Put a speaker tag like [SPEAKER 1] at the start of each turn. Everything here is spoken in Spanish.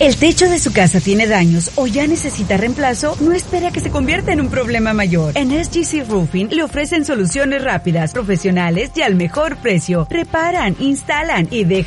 [SPEAKER 1] ¿El techo de su casa tiene daños o ya necesita reemplazo? No espere a que se convierta en un problema mayor. En SGC Roofing le ofrecen soluciones rápidas, profesionales y al mejor precio. Reparan, instalan y dejan